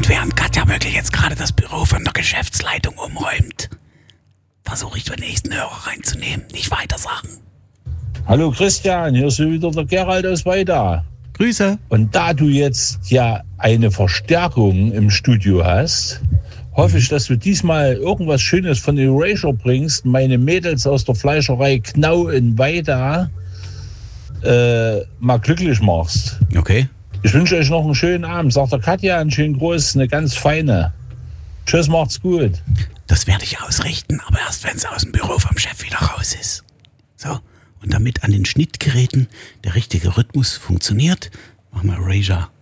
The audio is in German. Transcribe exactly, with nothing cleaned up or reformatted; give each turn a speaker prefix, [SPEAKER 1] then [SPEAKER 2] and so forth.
[SPEAKER 1] Und während Katja Möckel jetzt gerade das Büro von der Geschäftsleitung umräumt, versuche ich den nächsten Hörer reinzunehmen. Nicht weiter sagen.
[SPEAKER 2] Hallo Christian, hier ist wieder der Gerald aus Weida.
[SPEAKER 1] Grüße.
[SPEAKER 2] Und da du jetzt ja eine Verstärkung im Studio hast, hoffe ich, dass du diesmal irgendwas Schönes von Erasure bringst, meine Mädels aus der Fleischerei Knau in Weida äh, mal glücklich machst.
[SPEAKER 1] Okay.
[SPEAKER 2] Ich wünsche euch noch einen schönen Abend. Sagt der Katja einen schönen Gruß, eine ganz feine. Tschüss, macht's gut.
[SPEAKER 1] Das werde ich ausrichten, aber erst wenn sie aus dem Büro vom Chef wieder raus ist. So, und damit an den Schnittgeräten der richtige Rhythmus funktioniert, machen wir Erasure